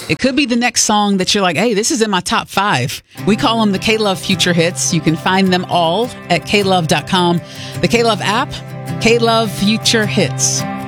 It could be the next song that you're like, hey, this is in my top 5. We call them the K-Love Future Hits. You can find them all at klove.com. The K-Love app, K-Love Future Hits.